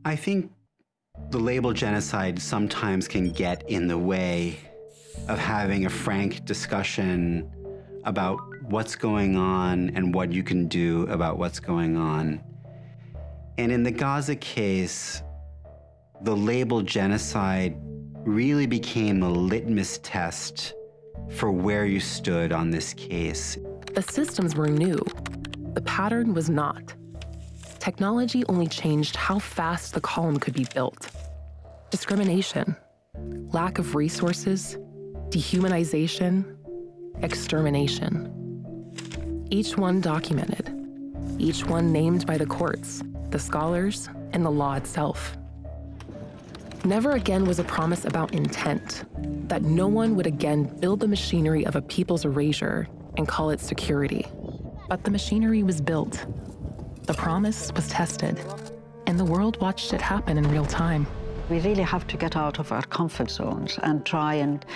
I think the label genocide sometimes can get in the way of having a frank discussion about what's going on and what you can do about what's going on. And in the Gaza case, the label genocide really became a litmus test for where you stood on this case. The systems were new. The pattern was not. Technology only changed how fast the column could be built. Discrimination, lack of resources, dehumanization, extermination. Each one documented, each one named by the courts, the scholars, and the law itself. Never again was a promise about intent, that no one would again build the machinery of a people's erasure and call it security. But the machinery was built. The promise was tested, and the world watched it happen in real time. We really have to get out of our comfort zones and try and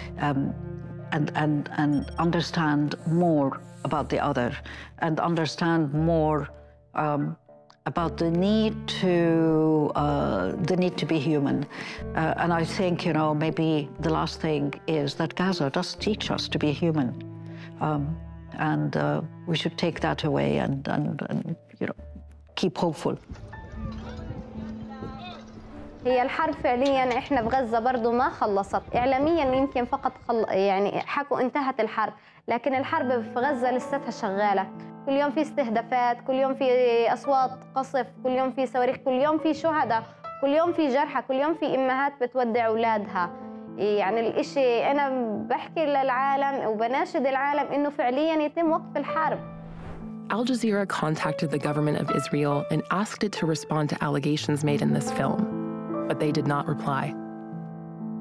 understand more about the other, and understand more about the need to be human. And I think, maybe the last thing is that Gaza does teach us to be human. And we should take that away and keep hopeful. هي الحرب فعليا احنا بغزة برضو ما خلصت اعلاميا، يمكن فقط يعني حكوا انتهت الحرب، لكن الحرب في غزة لساتها شغالة. كل يوم في استهدافات، كل يوم في اصوات قصف، كل يوم في صواريخ، كل يوم في شهداء، كل يوم في جرحى، كل يوم في امهات بتودع اولادها. يعني الاشي انا بحكي للعالم وبناشد العالم انه فعليا يتم وقف الحرب. Al Jazeera contacted the government of Israel and asked it to respond to allegations made in this film, but they did not reply.